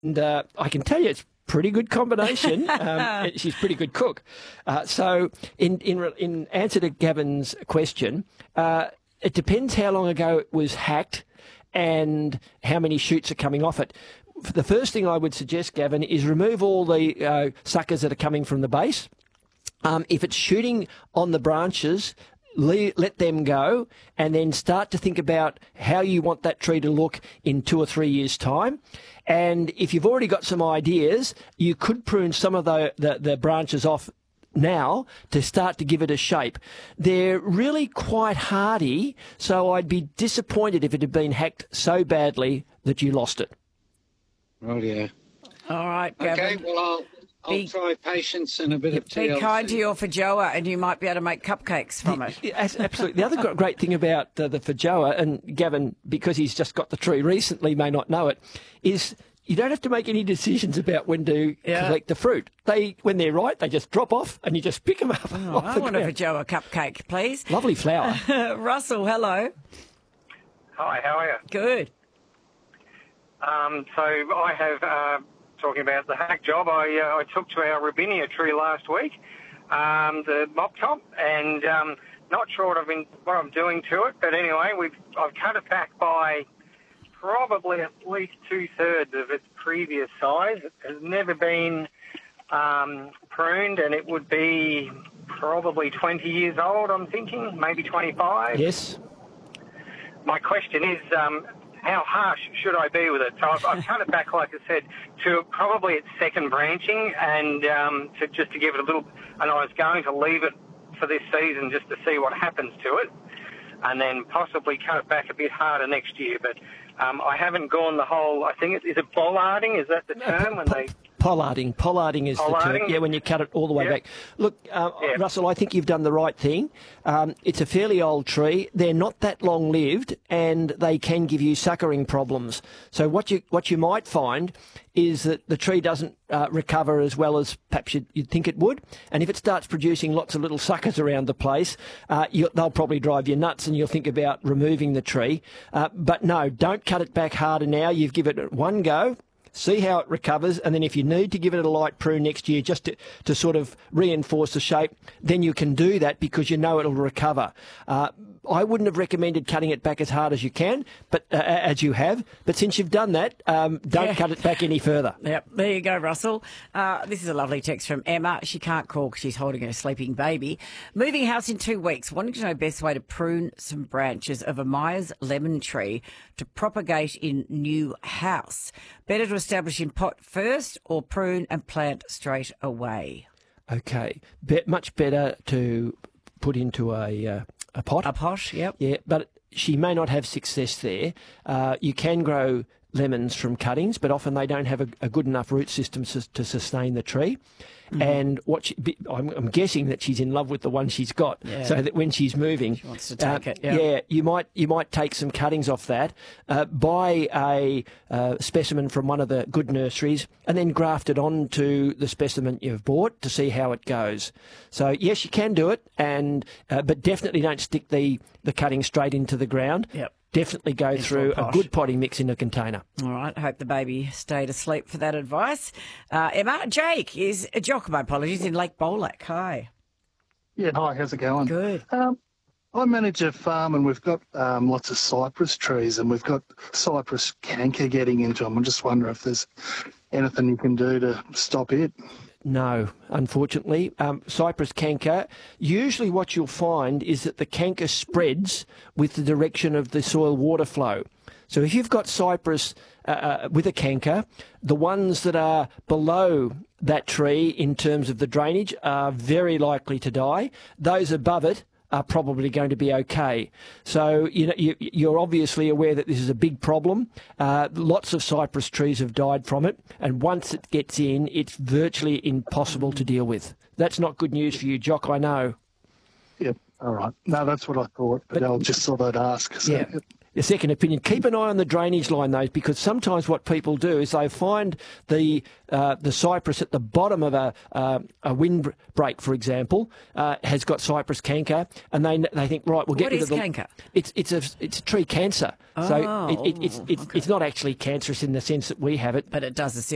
And I can tell you it's pretty good combination. She's a pretty good cook. So in answer to Gavin's question, it depends how long ago it was hacked and how many shoots are coming off it. The first thing I would suggest, Gavin, is remove all the suckers that are coming from the base. If it's shooting on the branches, let them go, and then start to think about how you want that tree to look in 2 or 3 years' time. And if you've already got some ideas, you could prune some of the branches off now to start to give it a shape. They're really quite hardy, so I'd be disappointed if it had been hacked so badly that you lost it. Oh, yeah. All right, Gavin. Okay, well, I'll try patience and a bit of TLC. Be kind to your feijoa and you might be able to make cupcakes from it. Absolutely. The other great thing about the feijoa, and Gavin, because he's just got the tree recently, may not know it, is you don't have to make any decisions about when to collect the fruit. When they're right, they just drop off and you just pick them up. Oh, I want a feijoa cupcake, please. Lovely flower. Russell, hello. Hi, how are you? Good. So I have, talking about the hack job, I took to our Robinia tree last week, the mop top, and not sure what I'm doing to it, but anyway, I've cut it back by probably at least 2/3 of its previous size. It has never been pruned, and it would be probably 20 years old, I'm thinking, maybe 25. Yes. My question is, how harsh should I be with it? So I've cut it back, like I said, to probably its second branching, and to give it a little. And I was going to leave it for this season just to see what happens to it, and then possibly cut it back a bit harder next year. But I haven't gone the whole. I think is it bollarding? Is that the term when they? Pollarding. Pollarding is the term. Yeah, when you cut it all the way back. Look, Russell, I think you've done the right thing. It's a fairly old tree. They're not that long-lived, and they can give you suckering problems. So what you might find is that the tree doesn't recover as well as perhaps you'd think it would. And if it starts producing lots of little suckers around the place, they'll probably drive you nuts, and you'll think about removing the tree. But no, don't cut it back harder now. You've given it one go. See how it recovers, and then if you need to give it a light prune next year just to sort of reinforce the shape, then you can do that because you know it'll recover. I wouldn't have recommended cutting it back as hard as you can, but as you have. But since you've done that, don't cut it back any further. Yep, there you go, Russell. This is a lovely text from Emma. She can't call because she's holding her sleeping baby. Moving house in 2 weeks. Wanting to know best way to prune some branches of a Myers lemon tree to propagate in new house. Better to establish in pot first or prune and plant straight away? Okay, much better to put into a pot. A pot, yep. Yeah, but she may not have success there. You can grow lemons from cuttings, but often they don't have a good enough root system to sustain the tree. Mm-hmm. And I'm guessing that she's in love with the one she's got, so that when she's moving, she wants to take it. Yeah. Yeah, you might take some cuttings off that, buy a specimen from one of the good nurseries, and then graft it onto the specimen you've bought to see how it goes. So yes, you can do it, but definitely don't stick the cutting straight into the ground. Yep. Definitely go through a good potting mix in a container. All right. Hope the baby stayed asleep for that advice. Emma, Jake is my apologies, in Lake Bolac. Hi. Yeah, hi. How's it going? Good. I manage a farm and we've got lots of cypress trees and we've got cypress canker getting into them. I'm just wondering if there's anything you can do to stop it. No, unfortunately. Cypress canker, usually what you'll find is that the canker spreads with the direction of the soil water flow. So if you've got cypress with a canker, the ones that are below that tree in terms of the drainage are very likely to die. Those above it are probably going to be okay. So you're obviously aware that this is a big problem. Lots of cypress trees have died from it, and once it gets in, it's virtually impossible to deal with. That's not good news for you, Jock, I know. Yep, all right. No, that's what I thought, but I'll just thought I'd ask. So. Yeah. A second opinion. Keep an eye on the drainage line, though, because sometimes what people do is they find the cypress at the bottom of a windbreak, for example, has got cypress canker, and they think, right, we'll get rid of the... What is canker? It's a tree cancer. Oh. So it's not actually cancerous in the sense that we have it. But it does